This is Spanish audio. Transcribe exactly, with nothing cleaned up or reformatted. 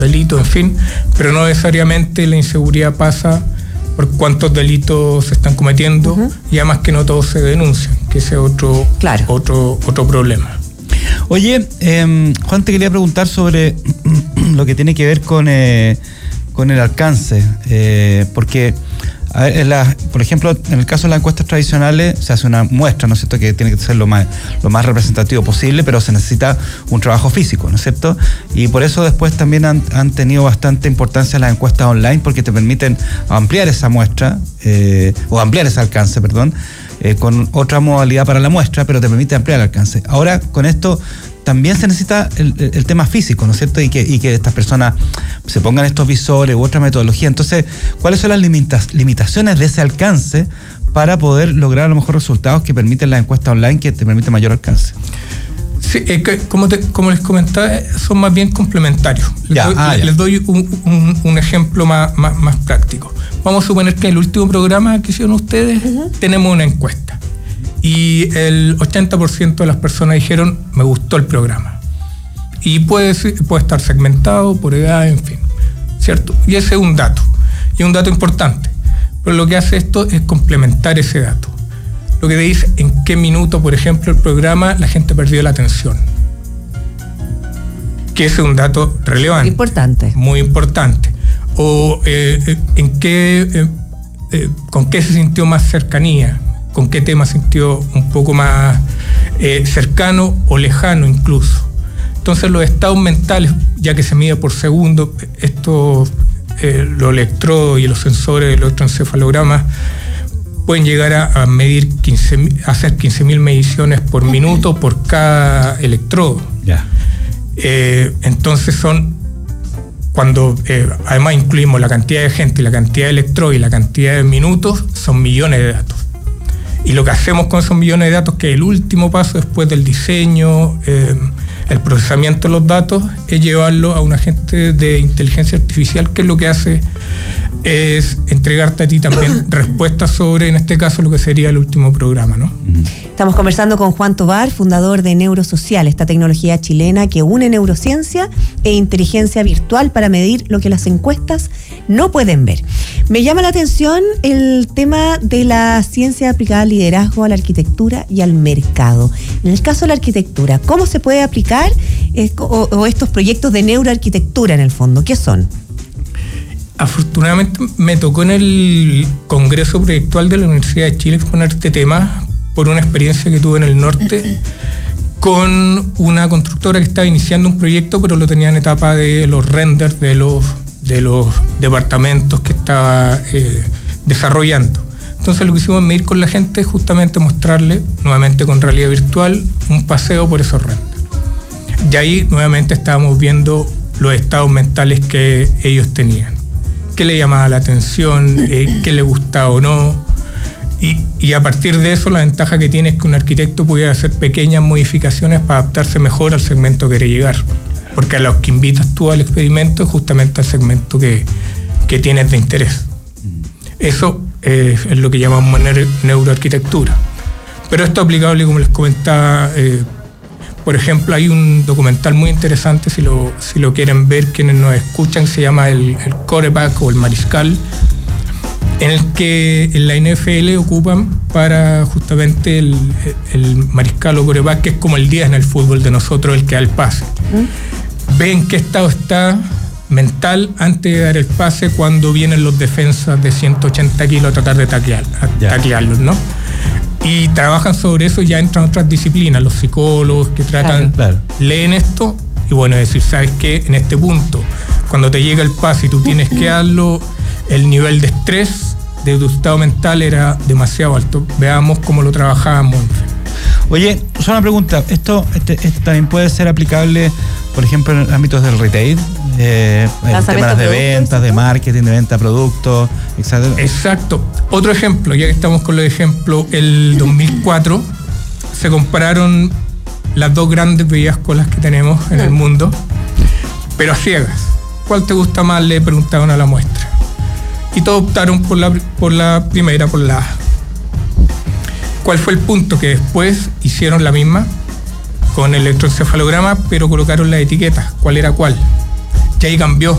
delitos, en fin, pero no necesariamente la inseguridad pasa por cuántos delitos se están cometiendo, uh-huh. y además que no todos se denuncian, que ese es otro, claro. otro, otro problema. Oye, eh, Juan, te quería preguntar sobre lo que tiene que ver con, eh, con el alcance, eh, porque a ver, en la, por ejemplo, en el caso de las encuestas tradicionales se hace una muestra, ¿no es cierto?, que tiene que ser lo más, lo más representativo posible, pero se necesita un trabajo físico, ¿no es cierto? Y por eso después también han, han tenido bastante importancia las encuestas online, porque te permiten ampliar esa muestra, eh, o ampliar ese alcance, perdón, eh, con otra modalidad para la muestra, pero te permite ampliar el alcance. Ahora, con esto también se necesita el, el tema físico, ¿no es cierto? Y que, y que estas personas se pongan estos visores u otra metodología. Entonces, ¿cuáles son las limitas, limitaciones de ese alcance para poder lograr a lo mejor resultados que permiten la encuesta online, que te permite mayor alcance? Sí, es que, como, te, como les comentaba, son más bien complementarios. Les, ya, doy, ah, les doy un, un, un ejemplo más, más, más práctico. Vamos a suponer que en el último programa que hicieron ustedes, uh-huh. tenemos una encuesta. Y el ochenta por ciento de las personas dijeron, me gustó el programa. Y puede, puede estar segmentado por edad, en fin, ¿cierto? Y ese es un dato, y es un dato importante. Pero lo que hace esto es complementar ese dato. Lo que te dice en qué minuto, por ejemplo, el programa la gente perdió la atención. Que ese es un dato relevante. Importante. Muy importante. O eh, en qué, eh, eh, con qué se sintió más cercanía. Con qué tema sintió un poco más eh, cercano o lejano incluso. Entonces los estados mentales, ya que se mide por segundo, estos, eh, los electrodos y los sensores de electroencefalogramas pueden llegar a, a medir quince, a hacer quince mil mediciones por minuto por cada electrodo. Yeah. Eh, entonces son, cuando eh, además incluimos la cantidad de gente y la cantidad de electrodos y la cantidad de minutos, son millones de datos. Y lo que hacemos con esos millones de datos, que es el último paso después del diseño, eh, el procesamiento de los datos, es llevarlo a un agente de inteligencia artificial, que lo que hace es entregarte a ti también respuestas sobre, en este caso, lo que sería el último programa, ¿no? Estamos conversando con Juan Tovar, fundador de Neurosocial, esta tecnología chilena que une neurociencia e inteligencia virtual para medir lo que las encuestas no pueden ver. Me llama la atención el tema de la ciencia aplicada al liderazgo, a la arquitectura y al mercado. En el caso de la arquitectura, ¿cómo se puede aplicar eh, o, o estos proyectos de neuroarquitectura en el fondo? ¿Qué son? Afortunadamente me tocó en el Congreso Proyectual de la Universidad de Chile exponer este tema por una experiencia que tuve en el norte con una constructora que estaba iniciando un proyecto, pero lo tenía en etapa de los renders de los, de los departamentos que estaba eh, desarrollando. Entonces lo que hicimos es medir con la gente, justamente mostrarle, nuevamente con realidad virtual, un paseo por esos renders. Y ahí nuevamente estábamos viendo los estados mentales que ellos tenían. Qué le llamaba la atención, eh, qué le gustaba o no. Y, y a partir de eso, la ventaja que tiene es que un arquitecto pudiera hacer pequeñas modificaciones para adaptarse mejor al segmento que quiere llegar. Porque a los que invitas tú al experimento es justamente al segmento que, que tienes de interés. Eso eh, es lo que llamamos neuroarquitectura. Pero esto es aplicable, como les comentaba, eh, por ejemplo, hay un documental muy interesante, si lo, si lo quieren ver, quienes nos escuchan, se llama el, el quarterback o el mariscal, en el que en la N F L ocupan para justamente el, el mariscal o quarterback, que es como el diez en el fútbol de nosotros, el que da el pase. ¿Mm? Ven qué estado está mental antes de dar el pase cuando vienen los defensas de ciento ochenta kilos a tratar de taclear, a yeah. taclearlos, ¿no? Y trabajan sobre eso, ya entran otras disciplinas, los psicólogos que tratan, claro, claro. leen esto, y bueno, es decir, ¿sabes qué? En este punto, cuando te llega el pase y tú tienes que darlo, el nivel de estrés de tu estado mental era demasiado alto. Veamos cómo lo trabajábamos. Oye, solo una pregunta, ¿esto, este, esto también puede ser aplicable, por ejemplo, en ámbitos del retail? Eh, en temas de ventas, de marketing, de venta de productos, etcétera. Exacto. Otro ejemplo, ya que estamos con los ejemplos, el dos mil cuatro se compararon las dos grandes bebidas colas que tenemos en el mundo, pero a ciegas. ¿Cuál te gusta más? Le preguntaron a la muestra. Y todos optaron por la, por la primera, por la A. ¿Cuál fue el punto? Que después hicieron la misma con electroencefalograma, pero colocaron las etiquetas. ¿Cuál era cuál? que ahí cambió.